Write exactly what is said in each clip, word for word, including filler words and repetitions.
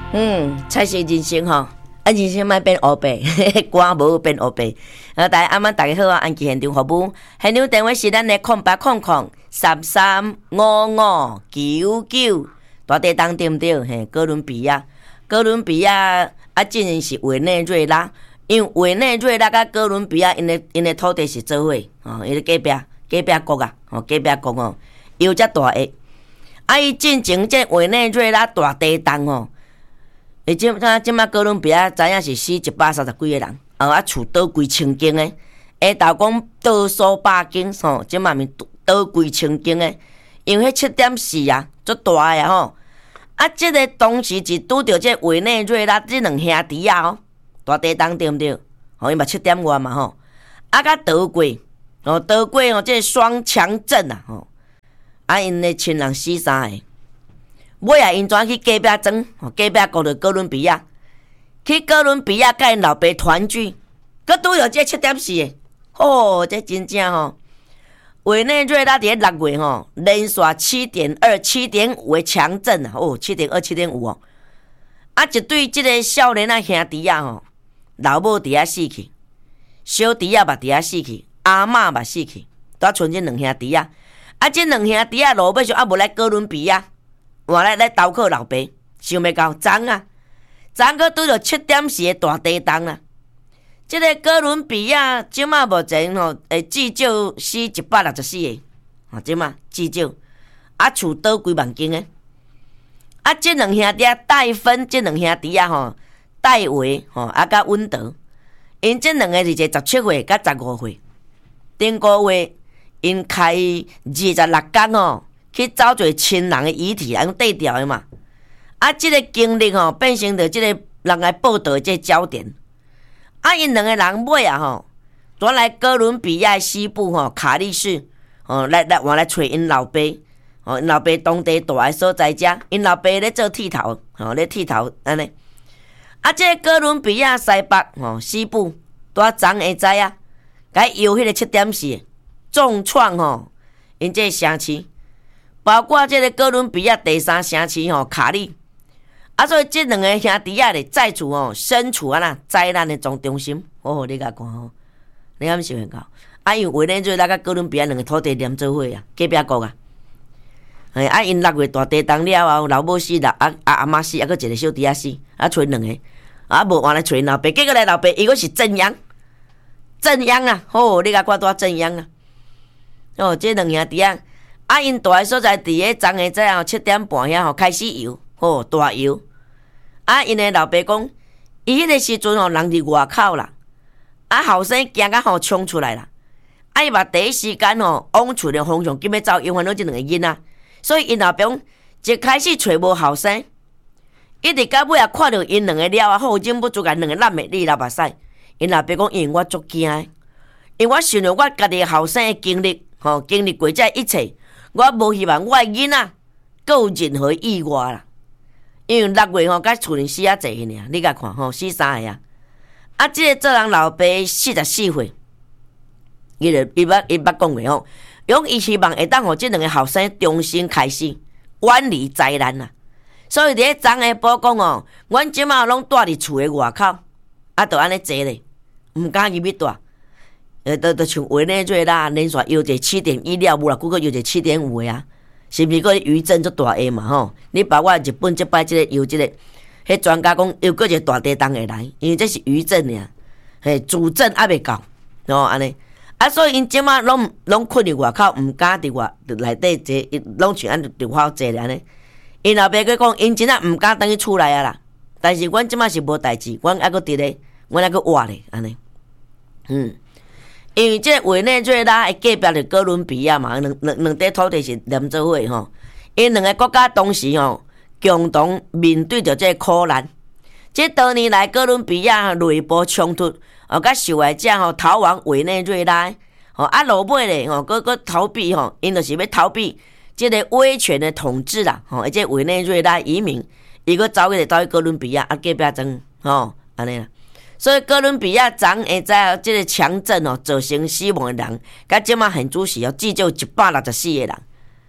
嗯，才是人生吼，啊人生莫变黑白，歌无变黑白。啊，大家暗晚大家好啊，安记现场服务，现场电话是咱的空八空空三三五五九九，大地当对毋对？嘿，哥伦比亚，哥伦比亚啊，真正是委内瑞拉，因为委内瑞拉甲哥伦比亚因的因的土地是做伙，哦，因的隔壁隔壁国啊，哦，隔壁国哦，有遮大个，啊，伊进前这委内瑞拉大地动哦。伊即啊，即马哥伦比亚知影是死一百三十几个人，哦啊，厝倒规千间诶，下昼讲倒数百间吼，即马面倒规千间诶，因为迄七点四啊，足大诶吼。啊，即个当时是拄着即委内瑞拉即两兄弟啊吼，大地震对毋对？吼，伊嘛七点外嘛吼，啊，甲倒过，吼倒过吼，即个双强震啊吼，啊，因诶亲人死三个。尾啊，因怎去隔壁庄？隔壁国着哥伦比亚，去哥伦比亚甲因老爸团聚，佮拄着这七点四个，哦，这真正吼，委内瑞拉伫六月吼，连续七点二、七点五的强震啊，哦，七点二、七点五哦，啊，一对即个少年啊兄弟啊吼，老母伫遐死去，小弟啊嘛伫遐死去，阿嬷嘛死去，拄剩即两兄弟啊，啊，即两兄弟啊落尾就啊无来哥伦比亚。我来来投靠老爸，想要到昨啊，昨个拄着七点四的大地震啊！即、这个哥伦比亚即马目前吼，诶，至少死一百六十四个，吼，即马至少啊，厝倒几万间诶！啊，即两兄弟戴芬，即两兄弟啊吼，戴维吼，啊甲温德，因即两个是一个十七岁甲十五岁，顶个月因开二十六天哦。去找做亲人的遗体，安缀掉的嘛。啊，即、这个经历吼、哦，变成着即个人来报道的这个焦点。啊，因两个人尾啊吼，转来哥伦比亚西部吼、哦、卡利市，哦来来换来找因老爸，哦因老爸当地大个所在遮，因老爸咧做剃头，吼咧剃头安尼。啊，即、这个哥伦比亚西北吼、哦、西部，拄啊昨下知啊，甲伊摇迄个七点四重创吼、哦，因这个城市。包括这个哥伦比亚第三城市吼卡利，啊，所以这两个兄弟仔咧在厝吼身处啊呐灾难的中中心。哦，你甲看吼，你敢想到？啊，因为委内瑞拉甲哥伦比亚两个土地连做伙啊，隔壁国啊。哎，啊，因六月大地震了后，老母死啦，啊啊阿妈死，啊，搁一个小弟仔死，啊，找两个，啊，无换来找老爸，结果来老爸伊个是正阳，正阳啊！哦，你甲看多正阳啊！哦，这两兄弟仔。啊，因住诶所在，伫个昨下早后七点半遐吼开始游，吼大游。啊，因诶老爸讲，伊迄个时阵吼人伫外口啦，啊后生惊甲吼冲出来啦。啊，伊嘛第一时间吼往厝的方向紧要走，因烦恼即两个囡仔，所以因老爸讲一开始找无后生，一直到尾啊看到因两个了啊，好忍不住甲两个烂袂离流目屎。因老爸讲，因为我足惊诶，因为我想着我家己后生诶经历，吼经历过这一切。我无希望我诶囡仔阁有任何意外啦，因为六月吼，甲厝里死啊济尔，你甲看吼，死三个啊。啊，即、这个做人老爸四十四岁，伊就伊捌伊捌讲过吼，讲伊希望会当互即两个后生重新开始，远离灾难啦。所以伫咧昨下报讲哦，阮即马拢住伫厝诶外口，啊，就安尼坐咧，毋敢入去住。呃，都都像委内瑞拉连续摇者七点一了，无啦，佫个摇者七点五的啊，是毋是？个余震足大个嘛吼？你包括日本即摆即个摇即、这个，迄专家讲又佫一个大地震会来，因为这是余震尔，嘿，主震还袂到，哦安尼，啊，所以因即马拢拢困伫外口，毋敢伫外内底坐，拢像安伫外口坐咧安尼。因老爸佫讲，因真正毋敢等去厝内啊啦，但是阮即马是无代志，阮还佫伫咧，阮还佫活咧安尼，嗯。因为这委内瑞拉的隔壁是哥伦比亚嘛，两两两块土地是连做伙吼。因两个国家当时吼共同面对着这苦难。这多年来哥伦比亚内部冲突，哦，甲受害者吼逃往委内瑞拉，吼啊落尾咧吼，搁搁逃避吼，因就是要逃避这个威权的统治啦，吼，而且委内瑞拉移民，伊搁走去走去哥伦比亚啊隔壁庄，吼安尼啦。所以哥伦比亚昨下在这个强震哦，造成死亡的人，甲即马现主是哦，至少一百六十四个人。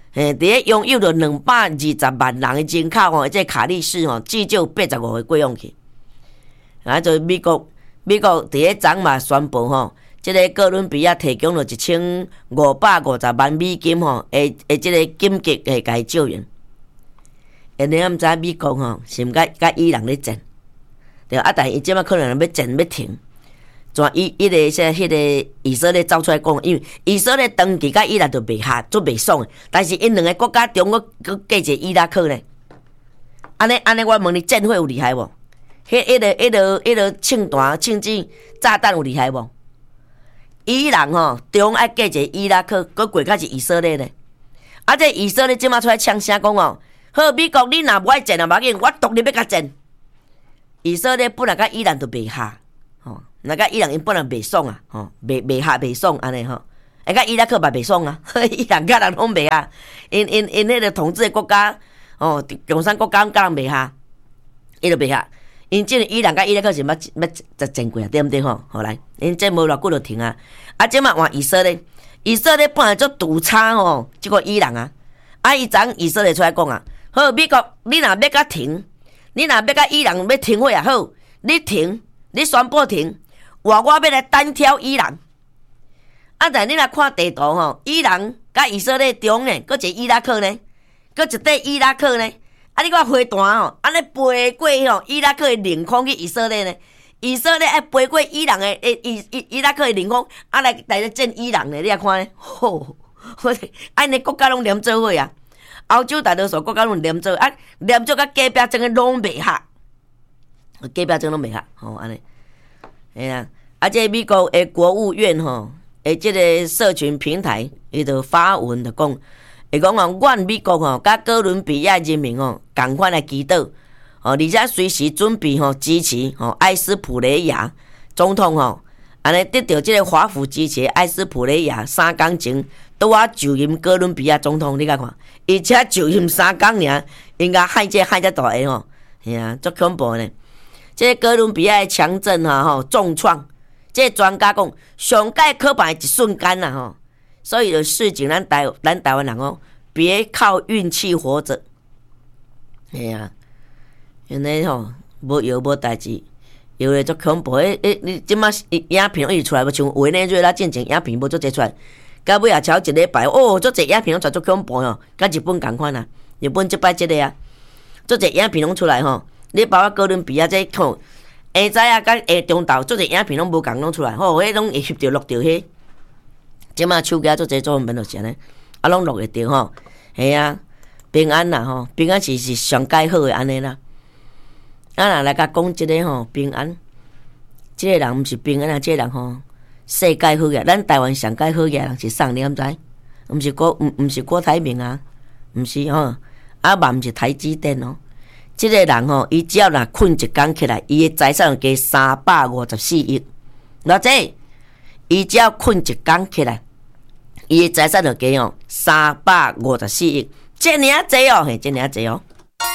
嘿，伫咧拥有着两百二十万人的人口吼，这卡利市吼至少八十五个过往去。啊，就美国美国伫咧昨嘛宣布吼，即、這个哥伦比亚提供了一千五百五十万美金吼，诶诶，即个紧急诶，甲伊救援。诶，你毋知美国吼是毋甲甲伊朗咧战？对啊，但伊即马可能要战要停。怎伊伊个说迄个以色列走出来讲，因为以色列长期甲伊朗就袂合，做袂爽。但是因两个国家中国佮隔一个伊拉克呢，安尼安尼，我问你，战火有厉害无？迄迄个迄个迄个庆弹庆子炸弹有厉害无？伊朗吼中爱隔一个伊拉克，佮过较是以色列呢。啊，这以色列即马出来呛声讲哦，好，美国你若无爱战啊，无要紧，我独立要甲战。以色列本来甲伊朗就袂合。吼，那个伊朗因本来袂爽啊，吼，袂袂合袂爽安尼吼，哎，甲伊拉克嘛袂爽啊，伊朗甲人拢袂合，因因因迄个统治的国家，哦，共产国家甲人袂合，伊就袂合，因即个伊朗甲伊拉克是要要要战过啊，对毋对吼？好来，因这无偌久就停啊，啊，即马换以色列，以色列本来做独差吼，即个伊朗啊，啊，伊昨以色列出来讲啊，好，美国你若要甲停，你若要甲伊朗要停火也好，你停。你宣布停，话我要来单挑伊朗。啊，但你来看地图吼，伊朗甲以色列中呢，搁一个伊拉克呢，搁一块伊拉克呢。啊，你看飞弹吼，安尼飞过吼伊拉克的领空去以色列呢，以色列爱飞过伊朗的诶伊伊伊拉克的领空，啊来来来战伊朗呢，你来看呢，吼，安尼国家拢连做伙啊。欧洲大多数国家拢连做，啊连做甲隔壁整个拢袂合。隔壁真拢袂合，吼安尼，哎呀，啊，这美国诶国务院吼，诶，这个社群平台伊就发文就讲，会讲哦，阮美国吼，甲哥伦比亚人民吼，共款来祈祷，哦，而且随时准备吼支持吼埃斯普雷亚总统吼，安尼得到这个华府支持，埃斯普雷亚三工前拄啊就任哥伦比亚总统，你甲看，而且就任三工尔，应该害这害这大个吼，哎呀，足恐怖呢。这哥伦比亚的强震啊，吼重创，这专家讲上盖可怕一瞬间啊，吼，所以就示警咱台咱台湾人哦，别靠运气活着。哎呀，原来吼无药无代志，有诶足恐怖。诶诶，你即马影片一出来，无像委内瑞拉进前影片无足侪出来，到尾也超一礼拜，哦，足侪影片拢出足恐怖哦，甲日本共款啊，日本即摆即个啊，足侪影片拢出来吼。你包括哥伦比亚这看，下早啊，甲下中昼，做者影片拢无共拢出来，吼，迄拢会翕着录着迄。即马手机做者做面就是安尼，啊，拢录会着吼，系啊，平安啦吼，平安是是上介好诶安尼啦。啊，若来甲讲即个吼平安，即、这个人毋是平安啊，即、这个人吼世界好个，咱台湾上介好个人是啥你毋知？毋是郭毋毋是郭台铭啊，毋是吼，啊嘛毋是台积电哦。即个人吼，伊只要若困一工起来，伊的财产加三百五十四亿。偌济？伊只要困一工起来，伊的财产就加哦三百五十四亿，这尔啊济哦，嘿，这尔啊济哦。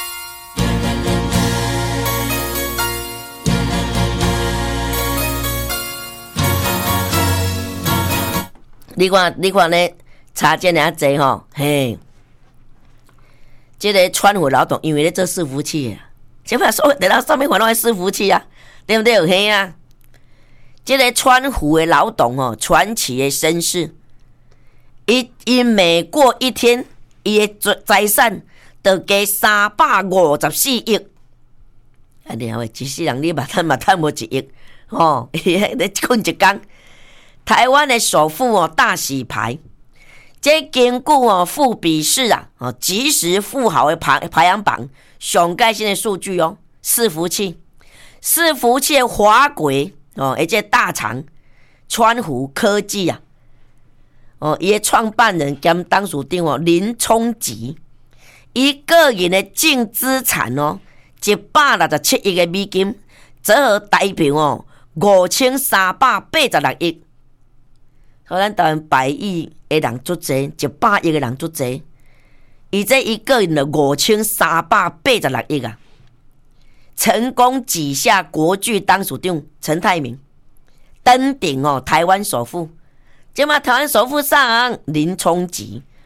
你看，你看咧，差这尔啊济吼，嘿。这个川湖劳动，因为咧做伺服器啊，即摆所得到上面还拢系伺服器啊，对不对？嘿啊，这个川湖的劳动哦，传奇的身世，伊伊每过一天，伊的财产就加三百五十四亿。啊，然后一世人你嘛趁嘛趁无一亿，吼，伊咧困一工。台湾的首富哦，大洗牌。这根据哦富比士啊哦即时富豪的排排行榜上盖新的数据哦，伺服器伺服器的华轨哦，而且大厂川湖科技啊哦，伊的创办人兼董事长哦林冲吉，伊个人的净资产哦一百六十七亿的美金，折合台币哦五千三百八十六亿。和咱台湾百亿的人足济，一百亿的人足济，伊这一个人的五千三百八十六亿啊！成功挤下国巨董事长陈泰明，登顶哦台湾首富。即马台湾首富上林冲吉，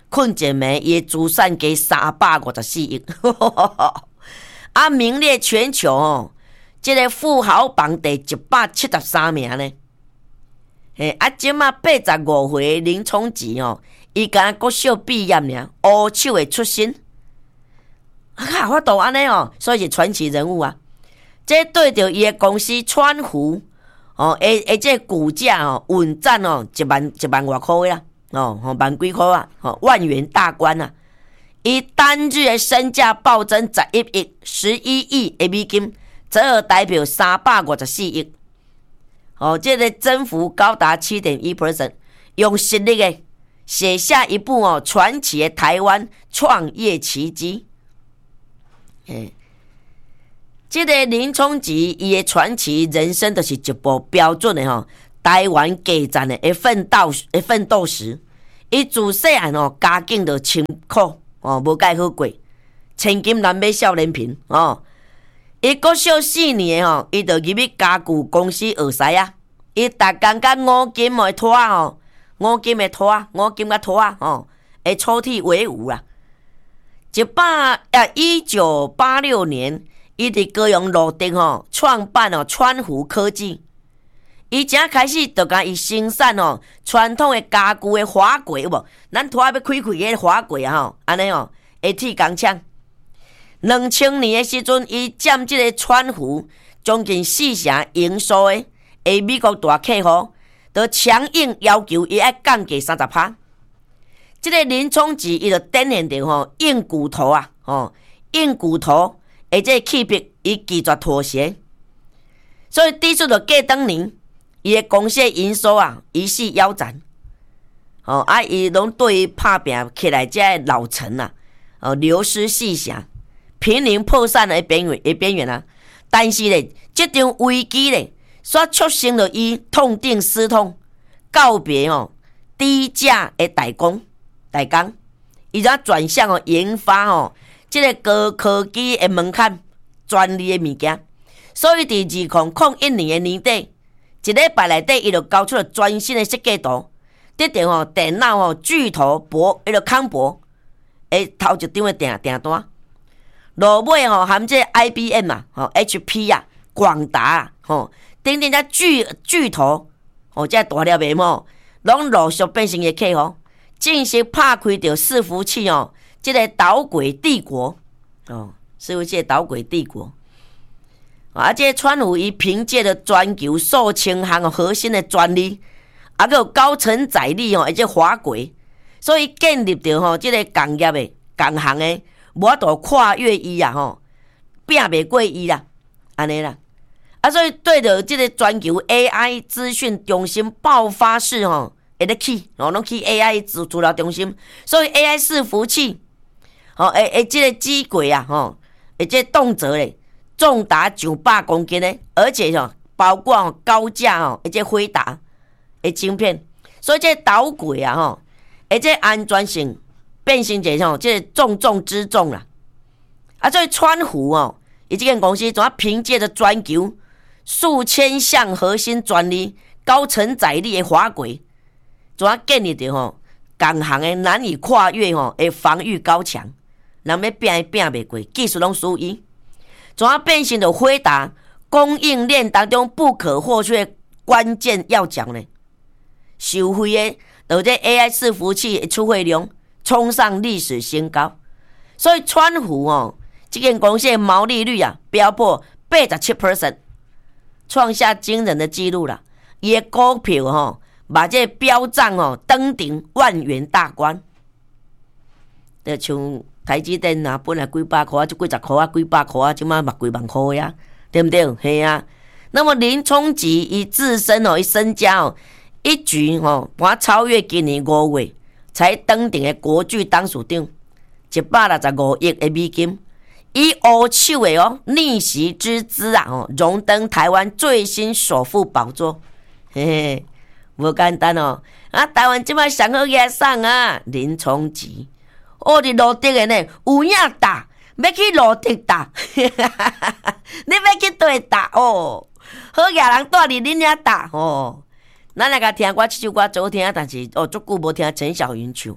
困一暝，伊资产加三百五十四亿，啊，名列全球哦，这个富豪榜第一百七十三名呢。嘿，啊，即马八十五岁林聪吉哦，伊敢国小毕业尔，乌手的出身，啊，我都安尼哦，所以是传奇人物啊。这对着伊的公司川湖哦，诶诶，这股价哦稳涨哦，一万一万外块啦，哦，吼万几块啊，吼万元大关啊！伊单日的身价暴增十一亿、十一亿的美金，折合代表三百五十四亿。哦，这个增幅高达 百分之七点一， 用实力的写下一部哦传奇的台湾创业奇迹。诶。这个林聪吉伊的传奇人生，就是一部标准的吼台湾基层的一奋斗一奋斗史。伊自细汉吼家境就清苦哦，无介好过，千金难买少年贫哦。伊国小四年吼，伊就入去家具公司学师啊。伊逐工甲五金的拖吼，五金的拖，五金甲拖吼，会抽屉为伍啦。一百啊，一九八六年。伊伫高雄路顶吼创办哦川湖科技，伊正开始就甲伊生产哦传统的家具的滑轨有无？咱拖要开开迄个滑轨啊吼，安尼哦会铁钢枪。两千年的时阵，伊占即个川湖将近四成营收的，诶美国大客户就强硬要求伊爱降价三十趴。即个林聪吉伊就展现着吼硬骨头啊，吼硬骨头。而这气魄伊拒绝妥协，所以抵出了过当年，伊的公司营收啊一系腰斩。哦，啊，伊拢对于拍拼起来，这老陈啊，哦，流失细想，濒临破产的边缘的边缘啊。但是咧，这场危机咧，煞促成了伊痛定思痛，告别哦低价的代工代工，伊则转向哦研发哦。这个高科技的门槛、专利的物件，所以伫二零零一年的年底，一礼拜内底，伊就交出了全新的设计图，得到吼电脑吼巨头博，迄个康博诶头一张的订订单，落尾吼含这 I B M 啊、吼 H P 啊、广达啊、吼等等遮巨巨头，吼这大粒的嘛，拢陆续变成伊客户，正式拍开着伺服器哦。这个导轨帝国哦，是不是导轨帝国？啊，这个川湖伊凭借着全球数千项核心的专利，啊，还有高承载力哦，而且滑轨，所以建立着吼这个工业的工行的，无法度跨越伊啊吼，拼袂过伊啦，安尼啦。啊，所以对着这个全球 A I 资讯中心爆发式吼，会得去哦，拢去 A I 资资料中心，所以 A I 伺服器。哦，诶诶，这个机轨啊，吼，诶，这动辄咧重达九百公斤咧，而且吼包括、哦、高价哦，而且辉达诶晶片，所以这导轨啊，吼，而且安全性变成一种这重中之重啦。啊，所以川湖哦，伊这间公司怎啊凭借着全球数千项核心专利、高承载力的滑轨，怎啊建立着吼工行的难以跨越吼的防御高墙。人要拼拼袂过，技术拢属伊，怎啊变成了辉达供应链当中不可或缺的关键要角呢？受惠的，就这 A I 伺服器的出货量冲上历史新高，所以川湖哦，这间公司的毛利率啊，飙破 百分之八十七， 创下惊人的纪录啦。伊的股票吼，把这飙涨哦，登顶万元大关，就像。台积电啊，本来几百块啊，就几十块啊，几百块啊，即马嘛几万块呀，对不对？嘿啊。那么林聪吉伊自身哦，伊身家哦，一举哦，我超越今年五月才登顶的国巨董事长，一百六十五亿的美金，以乌手的哦逆袭之姿啊，哦，荣登台湾最新首富宝座，嘿嘿，无简单哦。啊，台湾即马上好野送啊，林聪吉。哦，伫路顶的呢，有影搭，要去路顶搭，你要去对搭哦。好野人住伫恁遐搭哦。咱来甲听我这首歌早听，但是哦，足久无听陈小云唱。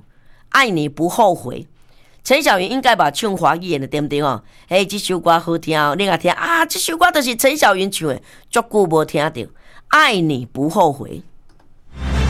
爱你不后悔。陈小云应该把唱华语的对不对哦？嘿，这首歌好听哦，你也听啊，这首歌就是陈小云唱的，足久无听到，爱你不后悔。